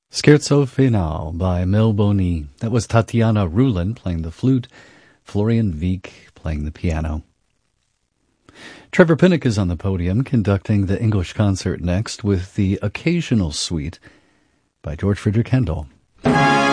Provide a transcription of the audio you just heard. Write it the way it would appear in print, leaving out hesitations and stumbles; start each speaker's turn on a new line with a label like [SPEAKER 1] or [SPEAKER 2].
[SPEAKER 1] Scherzo Final by Mel Boni. That was Tatiana Rulin playing the flute, Florian Wieck playing the piano. Trevor Pinnock is on the podium conducting the English concert next with the Occasional Suite by George Frideric Handel.